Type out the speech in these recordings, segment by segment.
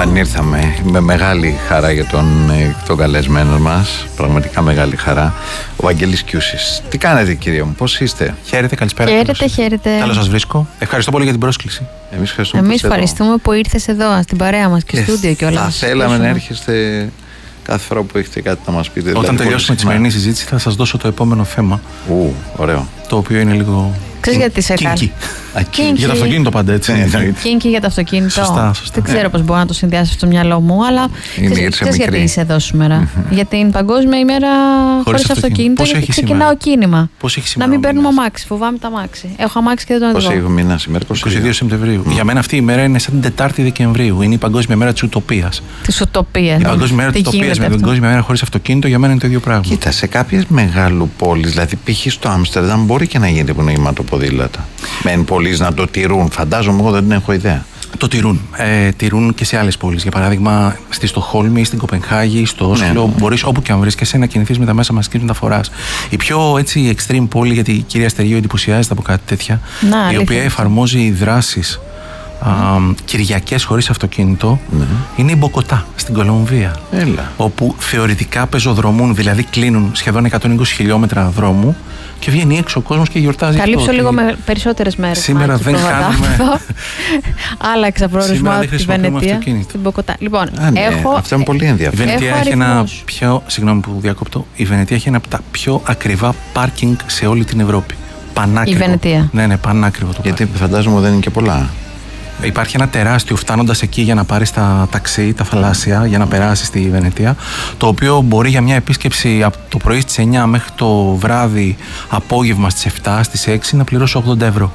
Επανήρθαμε με μεγάλη χαρά για τον καλεσμένο μας. Πραγματικά μεγάλη χαρά. Ο Βαγγέλης Κιούσης. Τι κάνετε, κύριε μου, πώς είστε? Χαίρετε, καλησπέρα. Χαίρετε. Καλώς σας βρίσκω. Ευχαριστώ πολύ για την πρόσκληση. Εμείς ευχαριστούμε που ήρθες εδώ στην παρέα μας και στούντιο κιόλας. Θα θέλαμε να έρχεστε κάθε φορά που έχετε κάτι να μας πείτε. Όταν τελειώσουμε τη σημερινή συζήτηση, θα σας δώσω το επόμενο θέμα. Ωραίο. Το οποίο είναι λίγο. Ξέρεις γιατί σε κάνει? Για το αυτοκίνητο πάντα, έτσι. Κίνκι για το αυτοκίνητο. Σωστά. Δεν ξέρω πώς μπορώ να το συνδυάσω στο μυαλό μου, αλλά ξέρεις γιατί είσαι εδώ σήμερα? Για την Παγκόσμια ημέρα χωρίς αυτοκίνητο, γιατί ξεκινάω κίνημα. Πώς έχει σήμερα? Να μην παίρνουμε αμάξι, φοβάμαι τα αμάξι. Έχω αμάξι και δεν τον οδηγώ. Πώς έχει μήνα σήμερα? 22 Σεπτεμβρίου. Για μένα αυτή η ημέρα είναι σαν την 4η Δεκεμβρίου. Είναι η Παγκόσμια μέρα της Ουτοπίας. Της Ουτοπίας. Η Παγκόσμια μέρα της Ουτοπίας με την Παγκόσμια μέρα χωρίς αυτοκίνητο για μένα είναι το ίδιο πράγμα. Κοίτα, σε κάποιες μεγάλου πόλεις, δηλαδή π.χ. στο Άμστερνταμ, μπορεί και να γίνεται πνευματοποδήλατα. Μένουν πολλοί να το τηρούν. Φαντάζομαι, εγώ δεν έχω ιδέα. Το τηρούν. Τηρούν και σε άλλες πόλεις. Για παράδειγμα, στη Στοκχόλμη, στην Κοπενχάγη, στο Όσλο. Μπορείς όπου και αν βρίσκεσαι να κινηθείς με τα μέσα μαζικής μεταφοράς. Η πιο έτσι extreme πόλη, γιατί η κυρία Στεριού εντυπωσιάζεται από κάτι τέτοια, η οποία εφαρμόζει δράσεις Κυριακές χωρίς αυτοκίνητο, είναι η Μποκοτά στην Κολομβία. Όπου θεωρητικά πεζοδρομούν, δηλαδή κλείνουν σχεδόν 120 χιλιόμετρα δρόμου και βγαίνει έξω ο κόσμος και γιορτάζει. Καλύψω λίγο με περισσότερες μέρες. Σήμερα δεν κάνουμε. Άλλαξα προορισμό από τη Βενετία στην Μποκοτά. Λοιπόν, αυτό είναι πολύ ενδιαφέρον. Η Βενετία έχει ένα πιο. Συγγνώμη που διακόπτω. Η Βενετία έχει ένα από τα πιο ακριβά πάρκινγκ σε όλη την Ευρώπη. Πανάκριβο. Η Βενετία. Ναι, πανάκριβο το πάρκινγκ. Γιατί φαντάζομαι δεν είναι και πολλά. Υπάρχει ένα τεράστιο, φτάνοντας εκεί για να πάρεις τα ταξί, τα θαλάσσια, για να περάσεις στη Βενετία, το οποίο μπορεί για μια επίσκεψη από το πρωί στις 9 μέχρι το βράδυ, απόγευμα στις 7, στις 6 να πληρώσει 80 ευρώ.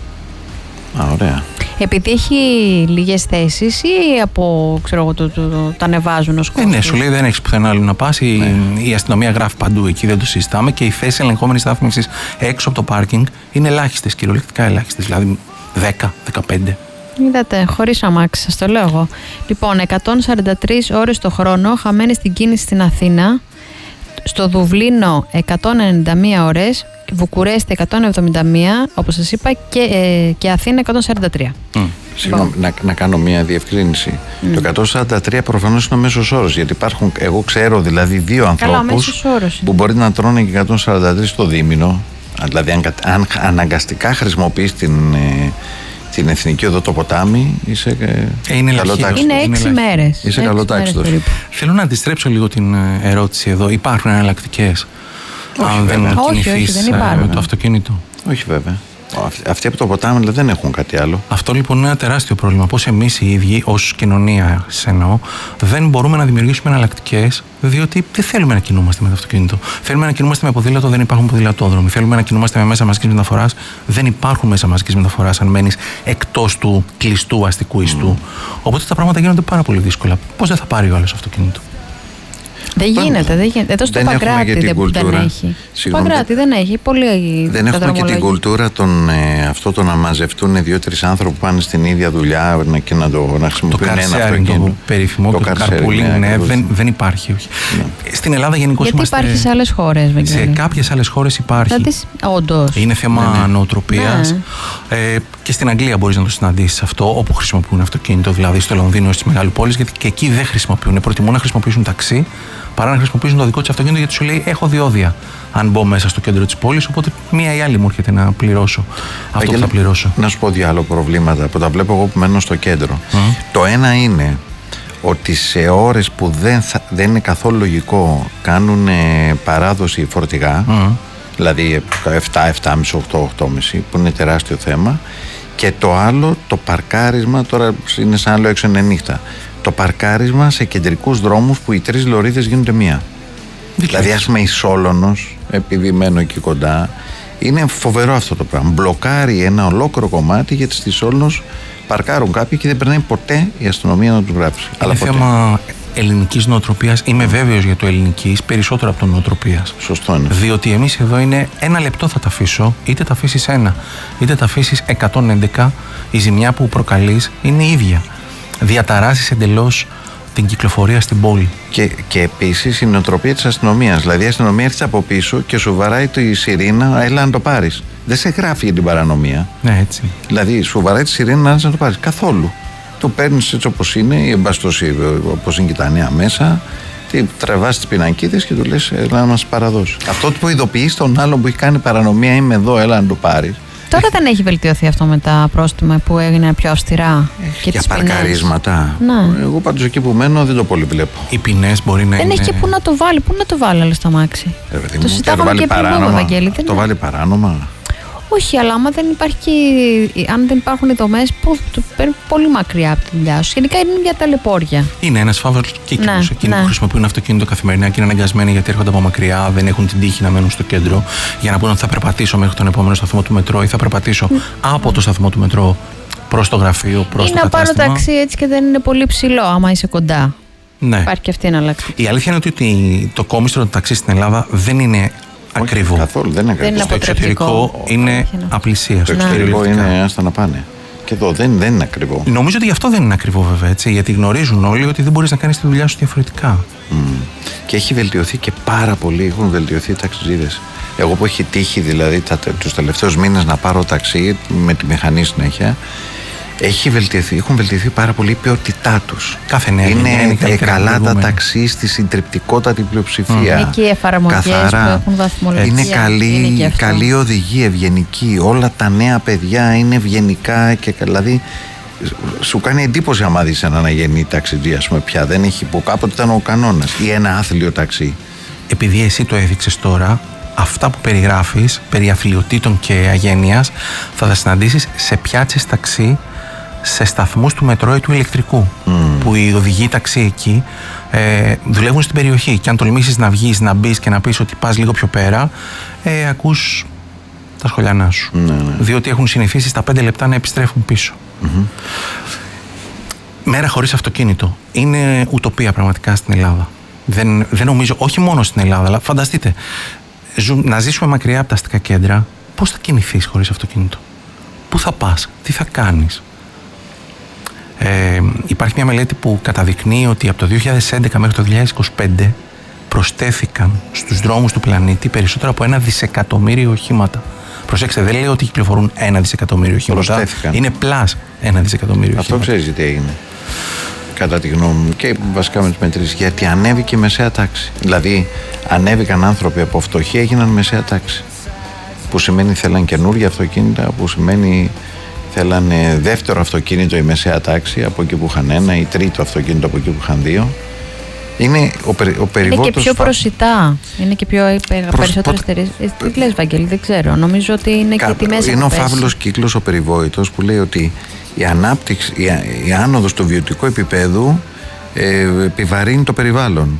Ωραία. Επειδή έχει λίγες θέσεις ή από, ξέρω εγώ, τα ανεβάζουν ως κόσμο? Ναι, σου λέει δεν έχεις πουθενά άλλο να πας. Η αστυνομία γράφει παντού εκεί, δεν το συζητάμε, και οι θέσεις ελεγχόμενης στάθμευσης έξω από το πάρκινγκ είναι ελάχιστες, κυριολεκτικά ελάχιστες, δηλαδή 10-15. Είδατε, χωρίς αμάξι, σας το λέω εγώ. Λοιπόν, 143 ώρες το χρόνο χαμένες στην κίνηση στην Αθήνα. Στο Δουβλίνο 191 ώρες, Βουκουρέστι 171, όπως σας είπα, και Αθήνα 143. Συγγνώμη, να κάνω μια διευκρίνηση. Το 143 προφανώς είναι ο μέσος όρος, γιατί υπάρχουν, εγώ ξέρω δηλαδή δύο ανθρώπους που μπορεί να τρώνε και 143 στο δίμηνο. Δηλαδή αν αναγκαστικά χρησιμοποιείς την εθνική οδό, το ποτάμι, είσαι καλοτάξιτος. Είναι 6 μέρες. Είσαι καλοτάξιτος. Θέλω να αντιστρέψω λίγο την ερώτηση εδώ. Υπάρχουν εναλλακτικές αν δεν κινηθείς με το αυτοκίνητο? Όχι βέβαια. Αυτοί από το ποτάμι δηλαδή δεν έχουν κάτι άλλο. Αυτό λοιπόν είναι ένα τεράστιο πρόβλημα. Πώς εμείς οι ίδιοι, ως κοινωνία, εννοώ, δεν μπορούμε να δημιουργήσουμε εναλλακτικές, διότι δεν θέλουμε να κινούμαστε με το αυτοκίνητο. Θέλουμε να κινούμαστε με ποδήλατο, δεν υπάρχουν ποδηλατόδρομοι. Θέλουμε να κινούμαστε με μέσα μαζικής μεταφοράς, δεν υπάρχουν μέσα μαζικής μεταφοράς αν μένεις εκτός του κλειστού αστικού ιστού. Οπότε τα πράγματα γίνονται πάρα πολύ δύσκολα. Πώς δεν θα πάρει ο άλλος αυτοκίνητο? Δεν γίνεται. Εδώ στο Παγκράτη δεν έχει. Στο Παγκράτη δεν έχει. Δεν έχουμε και την κουλτούρα αυτό το να μαζευτούν 2-3 άνθρωποι που πάνε στην ίδια δουλειά και να χρησιμοποιούν ένα αυτοκίνητο. Το περίφημο, το carpooling, δεν υπάρχει. Στην Ελλάδα γενικώς είμαστε. Γιατί υπάρχει σε άλλες χώρες? Σε κάποιες άλλες χώρες υπάρχει. Όντως. Είναι θέμα νοοτροπίας. Και στην Αγγλία μπορείς να το συναντήσεις αυτό, όπου χρησιμοποιούν αυτοκίνητο, δηλαδή στο Λονδίνο, στις μεγάλες πόλεις, γιατί και εκεί δεν χρησιμοποιούν. Προτιμούν να χρησιμοποιήσουν ταξί παρά να χρησιμοποιήσουν το δικό τους αυτοκίνητο, γιατί σου λέει: έχω διόδια αν μπω μέσα στο κέντρο της πόλης, οπότε μία ή άλλη μου έρχεται να πληρώσω αυτό που θα πληρώσω. Να σου πω δύο άλλα προβλήματα που τα βλέπω εγώ που μένω στο κέντρο. Το ένα είναι ότι σε ώρες που δεν είναι καθόλου λογικό κάνουν παράδοση φορτηγά, δηλαδή 7, 7,5, 8, 8,5, που είναι τεράστιο θέμα. Και το άλλο, το παρκάρισμα, τώρα είναι σαν να λέω έξω είναι νύχτα. Το παρκάρισμα σε κεντρικούς δρόμους που οι 3 λωρίδες γίνονται μία. Δηλαδή, ας πούμε, η Σόλωνος, επειδή μένω εκεί κοντά, είναι φοβερό αυτό το πράγμα. Μπλοκάρει ένα ολόκληρο κομμάτι, γιατί στη Σόλωνος παρκάρουν κάποιοι και δεν περνάει ποτέ η αστυνομία να τους γράψει. Είναι θέμα ελληνικής νοοτροπίας. Είμαι βέβαιος για το ελληνικής περισσότερο από το νοοτροπίας. Σωστό είναι. Διότι εμείς εδώ είναι 1 λεπτό θα τα αφήσω, είτε τα αφήσεις 1, είτε τα αφήσεις 111, η ζημιά που προκαλείς είναι η ίδια. Διαταράσεις εντελώς την κυκλοφορία στην πόλη. Και επίσης η νοοτροπία της αστυνομίας. Δηλαδή η αστυνομία έρχεται από πίσω και σου βαράει τη σιρήνα, έλα να το πάρεις. Δεν σε γράφει για την παρανομία. Ναι, έτσι. Δηλαδή σου βαράει τη σιρήνα να το πάρεις. Καθόλου. το παίρνεις έτσι όπως είναι, ή εμπαστοσύ, όπως είναι και τα νέα μέσα, τραβάς τις πινακίδες και του λες έλα να μας παραδώσει. Αυτό που ειδοποιείς τον άλλον που έχει κάνει παρανομία, είμαι εδώ, έλα να το πάρεις. Τώρα δεν έχει βελτιωθεί αυτό με τα πρόστιμα που έγινε πιο αυστηρά και για παρκαρίσματα. Ναι. Εγώ πάντως εκεί που μένω δεν το πολύ βλέπω. Οι ποινές μπορεί να δεν είναι. έχει και πού να το βάλει. Πού να το βάλει άλλο στο αμάξι. Το συζητάγαμε και πριν, Ευαγγέλη. Το βάλει παράνομα. Όχι, αλλά άμα δεν υπάρχει, αν δεν υπάρχουν οι δομές, το παίρνει πολύ μακριά από τη δουλειά σου. Γενικά είναι για ταλαιπώρια. Είναι ένας φαύλος κύκλος. Ναι, Εκείνοι που χρησιμοποιούν αυτοκίνητο καθημερινά και είναι αναγκασμένοι γιατί έρχονται από μακριά, δεν έχουν την τύχη να μένουν στο κέντρο, για να πούνε ότι θα περπατήσω μέχρι τον επόμενο σταθμό του μετρό ή θα περπατήσω από το σταθμό του μετρό προς το γραφείο, προς το κατάστημα. Ή να πάρω ταξί έτσι και δεν είναι πολύ ψηλό, άμα είσαι κοντά. Ναι. Υπάρχει και αυτή η εναλλακτική. Η αλήθεια είναι ότι το κόμιστρο του ταξί στην Ελλάδα δεν είναι ακριβό. Καθόλου, δεν είναι ακριβό. Στο εξωτερικό είναι απλησία. Στο εξωτερικό είναι άστα να πάνε. Και εδώ δεν είναι ακριβό. Νομίζω ότι γι' αυτό δεν είναι ακριβό, βέβαια. Έτσι, γιατί γνωρίζουν όλοι ότι δεν μπορείς να κάνεις τη δουλειά σου διαφορετικά. Και έχει βελτιωθεί και πάρα πολύ. Έχουν βελτιωθεί οι ταξιτζίδες. Εγώ που έχει τύχει δηλαδή τους τελευταίους μήνες να πάρω ταξί με τη μηχανή συνέχεια, έχουν βελτιωθεί πάρα πολύ η ποιότητά τους. Κάθε νέα είναι καλά τα ταξί στη συντριπτικότατη πλειοψηφία. Εκεί οι εφαρμογές που έχουν βαθμολογία. Είναι καλή οδηγία, ευγενική. Όλα τα νέα παιδιά είναι ευγενικά και δηλαδή σου κάνει εντύπωση άμα δεις έναν αγενή ταξιτζή, ας πούμε, πια δεν έχει, που κάποτε ήταν ο κανόνας, ή ένα άθλιο ταξί. Επειδή εσύ το έδειξες τώρα, αυτά που περιγράφεις περί αθλιοτήτων και αγένειας θα τα συναντήσεις σε πιάτσες ταξί, σε σταθμούς του μετρό ή του ηλεκτρικού, που οι οδηγοί ταξί εκεί δουλεύουν στην περιοχή και αν τολμήσεις να βγεις, να μπεις και να πεις ότι πας λίγο πιο πέρα, ακούς τα σχολιανά σου. Διότι έχουν συνηθίσει στα 5 λεπτά να επιστρέφουν πίσω. Μέρα χωρίς αυτοκίνητο είναι ουτοπία πραγματικά στην Ελλάδα. Δεν νομίζω, όχι μόνο στην Ελλάδα, αλλά φανταστείτε να ζήσουμε μακριά από τα αστικά κέντρα. Πώς θα κινηθείς χωρίς αυτοκίνητο? Πού θα πας? Τι θα κάνεις? Υπάρχει μια μελέτη που καταδεικνύει ότι από το 2011 μέχρι το 2025 προσθέθηκαν στους δρόμους του πλανήτη περισσότερο από 1 δισεκατομμύριο οχήματα. Προσέξτε, δεν λέω ότι κυκλοφορούν 1 δισεκατομμύριο οχήματα. Είναι πλάς 1 δισεκατομμύριο οχήματα. Αυτό ξέρεις τι έγινε, κατά τη γνώμη μου, και βασικά με τις μετρήσεις, γιατί ανέβηκε η μεσαία τάξη. Δηλαδή ανέβηκαν άνθρωποι από φτωχοί, έγιναν μεσαία τάξη. Που σημαίνει θέλαν καινούργια αυτοκίνητα, που σημαίνει θέλαν δεύτερο αυτοκίνητο η μεσαία τάξη από εκεί που είχαν ένα, ή τρίτο αυτοκίνητο από εκεί που είχαν δύο. Είναι ο περιβόητος. Είναι και πιο προσιτά. Είναι και πιο περισσότερες εταιρείες. Τι λες, Βαγγέλη, δεν ξέρω. Νομίζω ότι είναι και τιμές. Είναι ο φαύλος κύκλος ο περιβόητος που λέει ότι η ανάπτυξη, η άνοδος του βιωτικού επίπεδου επιβαρύνει το περιβάλλον.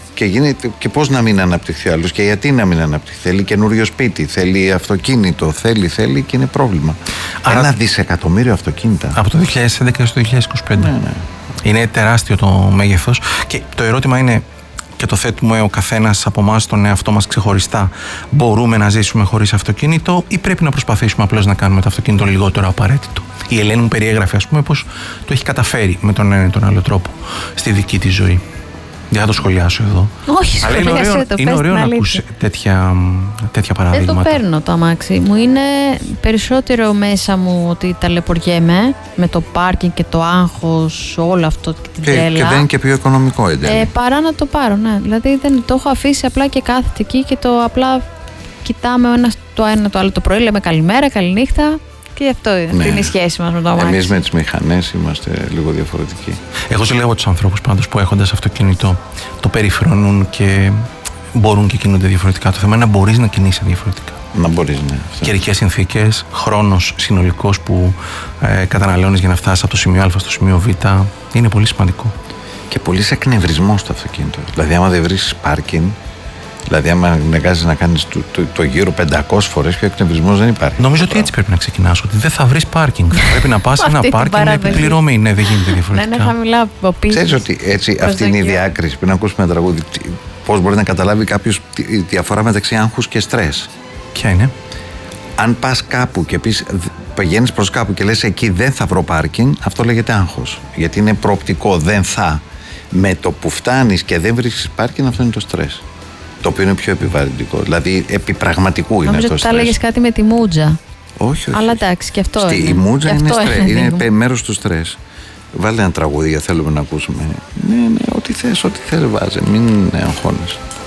Και πώς να μην αναπτυχθεί ο άλλος και γιατί να μην αναπτυχθεί? Θέλει καινούριο σπίτι, θέλει αυτοκίνητο, θέλει και είναι πρόβλημα. Άρα, 1 δισεκατομμύριο αυτοκίνητα. Από το 2011 στο 2025. Ναι. Είναι τεράστιο το μέγεθος και το ερώτημα είναι, και το θέτουμε ο καθένας από εμάς τον εαυτό μας ξεχωριστά, μπορούμε να ζήσουμε χωρίς αυτοκίνητο ή πρέπει να προσπαθήσουμε απλώς να κάνουμε το αυτοκίνητο λιγότερο απαραίτητο? Η Ελένη μου περιέγραφε, ας πούμε, πως το έχει καταφέρει με τον ένα ή τον άλλο τρόπο στη δική της ζωή. Δεν θα το σχολιάσω εδώ. Όχι, σχολιάσω το. Είναι ωραίο να ακούσει τέτοια παραδείγματα. Δεν το παίρνω το αμάξι μου. Είναι περισσότερο μέσα μου ότι ταλαιπωριέμαι με το πάρκινγκ και το άγχος, όλο αυτό και την τρέλα. Και δεν είναι και πιο οικονομικό, παρά να το πάρω, ναι. Δηλαδή δεν το έχω αφήσει απλά και κάθεται εκεί και το απλά κοιτάμε το ένα το άλλο το πρωί. Λέμε καλημέρα, καληνύχτα. Και αυτό είναι η σχέση μας με το αμάξι. Εμείς με τις μηχανές είμαστε λίγο διαφορετικοί. Εγώ ζηλεύω τους ανθρώπους πάντως που έχοντας αυτοκίνητο το περιφρονούν και μπορούν και κινούνται διαφορετικά. Το θέμα είναι να μπορείς να κινείσαι διαφορετικά. Να μπορείς, ναι. Καιρικές συνθήκες, χρόνος συνολικός που καταναλώνεις για να φτάσεις από το σημείο Α στο σημείο Β είναι πολύ σημαντικό. Και πολύς εκνευρισμός στο αυτοκίνητο. Δηλαδή, άμα δεν βρεις πάρκινγκ, δηλαδή, άμα αναγκάζεσαι να κάνεις το γύρο 500 φορές, πιο εκνευρισμός δεν υπάρχει. Νομίζω ότι έτσι πρέπει να ξεκινάς. Ότι δεν θα βρεις πάρκινγκ. Πρέπει να πας σε ένα πάρκινγκ με επιπληρωμή. Ναι, δεν γίνεται διαφορετικά. Ναι, είναι χαμηλά από πίσω. Ξέρεις ότι έτσι αυτή είναι η διάκριση. Πριν ακούσουμε ένα τραγούδι, πώς μπορεί να καταλάβει κάποιος τη διαφορά μεταξύ άγχους και στρες. Ποια είναι? Αν πας κάπου και πηγαίνεις προς κάπου και λες εκεί δεν θα βρω πάρκινγκ, αυτό λέγεται άγχος. Γιατί είναι προοπτικό, δεν θα. Με το που φτάνεις και δεν βρίσκεις πάρκινγκ, αυτό είναι το στρες. Το οποίο είναι πιο επιβαρυντικό. Δηλαδή, επί πραγματικού είναι αυτό το στρες. Νομίζω ότι τα έλεγες κάτι με τη μούτζα. Όχι. Αλλά εντάξει, και αυτό είναι. Η μούτζα είναι μέρος του στρες. Βάλε ένα τραγούδι, θέλουμε να ακούσουμε. Ναι, ό,τι θες βάζε, μην αγχώνεσαι.